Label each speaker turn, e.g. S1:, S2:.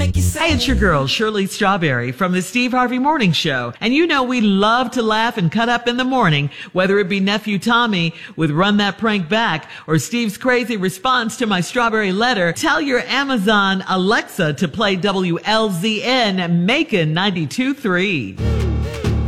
S1: make you say.
S2: Hey, it's your girl, Shirley Strawberry from the Steve Harvey Morning Show. And you know we love to laugh and cut up in the morning, whether it be Nephew Tommy with Run That Prank Back or Steve's crazy response to my strawberry letter. Tell your Amazon Alexa to play WLZN Macon 92.3.